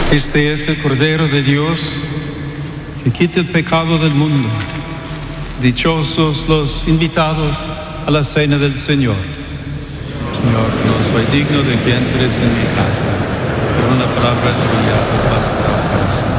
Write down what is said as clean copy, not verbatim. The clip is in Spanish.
Este es el Cordero de Dios que quita el pecado del mundo. Dichosos los invitados a la cena del Señor. Señor, no soy digno de que entres en mi casa, pero una palabra tuya bastará para mí.